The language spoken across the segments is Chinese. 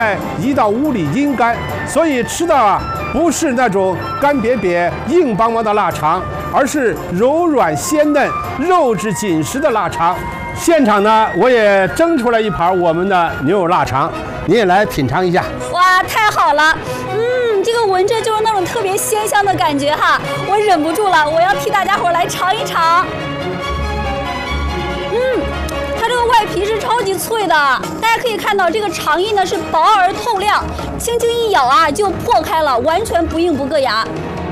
1到5里阴干，所以吃的不是那种干瘪瘪、硬邦邦的腊肠，而是柔软鲜嫩、肉质紧实的腊肠。现场呢，我也蒸出来一盘我们的牛肉腊肠，你也来品尝一下。 哇，太好了！这个闻着就是那种特别鲜香的感觉哈，我忍不住了，我要替大家伙来尝一尝。它这个外皮是超级脆的，大家可以看到这个肠衣呢是薄而透亮，轻轻一咬就破开了，完全不硬不硌牙。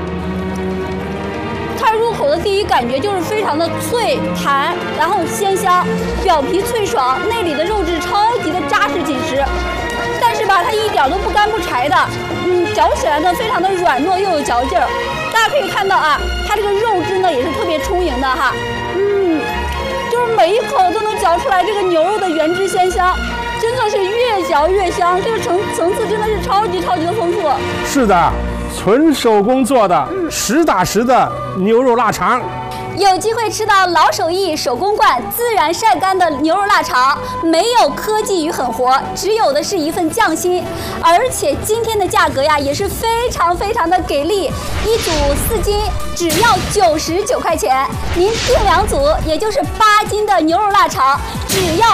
它入口的第一感觉就是非常的脆弹，然后鲜香，表皮脆爽，内里的肉质超级的扎实紧实。但是吧，它一点都不干不柴的，嚼起来呢非常的软糯又有嚼劲儿。大家可以看到它这个肉质呢也是特别充盈的哈，就是每一口都能嚼出来这个牛肉的原汁鲜香，真的是越嚼越香，这个层次真的是超级的丰富。 是的，纯手工做的，实打实的牛肉腊肠。 有机会吃到老手艺、手工灌、自然晒干的牛肉腊肠，没有科技与狠活，只有的是一份匠心。而且今天的价格也是非常的给力，一组4斤只要99块钱，您订2组，也就是8斤的牛肉腊肠，只要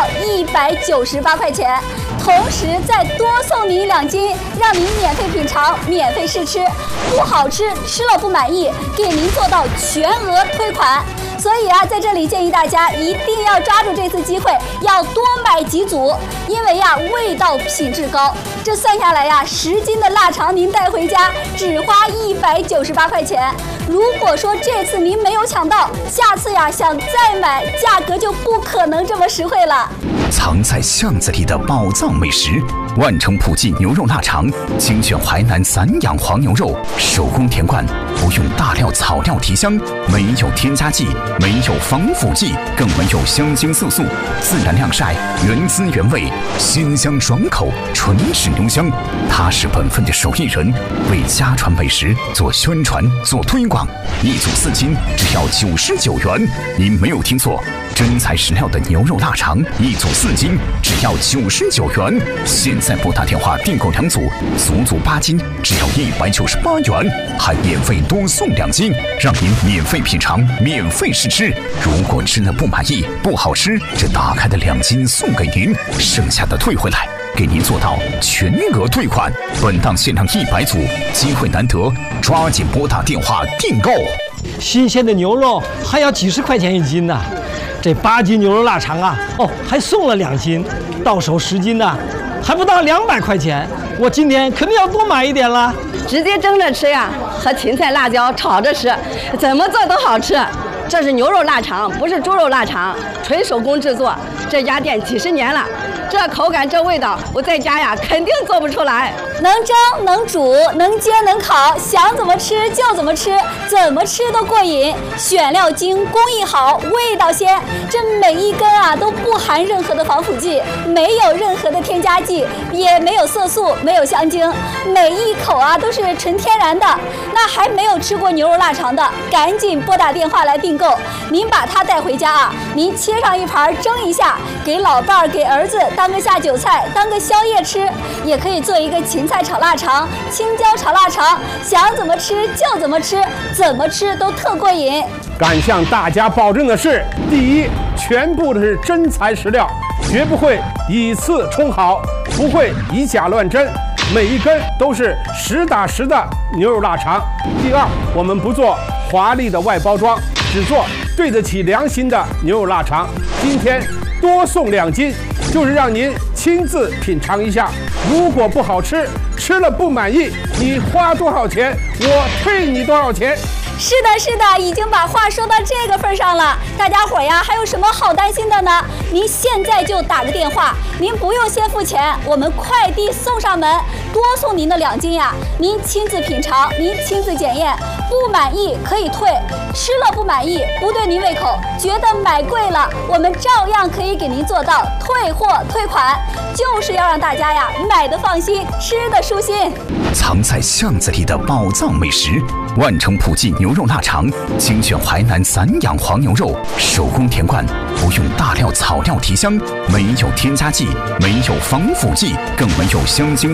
198块钱。同时再多送您2斤，让您免费品尝、免费试吃，不好吃吃了不满意，给您做到全额退款。所以在这里建议大家一定要抓住这次机会，要多买几组，因为味道品质高。这算下来10斤的腊肠您带回家只花198块钱。如果说这次您没有抢到，下次想再买，价格就不可能这么实惠了。 藏在巷子里的宝藏美食，万城普记牛肉腊肠，精选淮南散养黄牛肉，手工填灌，不用大料草料提香，没有添加剂，没有防腐剂，更没有香精色素，自然晾晒，原汁原味，鲜香爽口，纯是牛香。他是本分的手艺人，为家传美食做宣传做推广，一组4斤只要99元，您没有听错，真材实料的牛肉腊肠，一组4斤只要99元。现在拨打电话订购2组，足足8斤只要198元，还免费多送2斤，让您免费品尝、免费试吃。如果吃了不满意、不好吃，这打开的2斤送给您，剩下的退回来，给您做到全额退款。本档限量100组，机会难得，抓紧拨打电话订购。 新鲜的牛肉还要几十块钱1斤呢，这8斤牛肉腊肠还送了2斤，到手10斤呢，还不到200块钱。我今天肯定要多买一点了。 直接蒸着吃和芹菜辣椒炒着吃，怎么做都好吃。这是牛肉腊肠，不是猪肉腊肠，纯手工制作。这家店几十年了，这口感这味道，我在家肯定做不出来。 能蒸能煮能煎能烤，想怎么吃就怎么吃，怎么吃都过瘾。选料精，工艺好，味道鲜。这每一根都不含任何的防腐剂，没有任何的添加剂，也没有色素，没有香精，每一口都是纯天然的。那还没有吃过牛肉腊肠的，赶紧拨打电话来订购。您把它带回家您切上一盘蒸一下，给老伴儿给儿子当个下酒菜，当个宵夜吃，也可以做一个芹菜炒腊肠、青椒炒腊肠，想怎么吃就怎么吃，怎么吃都特过瘾。 敢向大家保证的是，第一，全部都是真材实料，绝不会以次充好，不会以假乱真，每一根都是实打实的牛肉腊肠。第二，我们不做华丽的外包装，只做对得起良心的牛肉腊肠。今天多送2斤，就是让您亲自品尝一下。如果不好吃，吃了不满意，你花多少钱，我退你多少钱。 是的，已经把话说到这个份上了。大家伙还有什么好担心的呢？您现在就打个电话，您不用先付钱，我们快递送上门，多送您的2斤您亲自品尝，您亲自检验，不满意可以退，吃了不满意，不对您胃口，觉得买贵了，我们照样可以给您做到退货退款，就是要让大家买的放心，吃的舒心。 藏在巷子里的宝藏美食，万城普记牛肉腊肠，精选淮南散养黄牛肉，手工填灌，不用大料草料提香，没有添加剂，没有防腐剂，更没有香精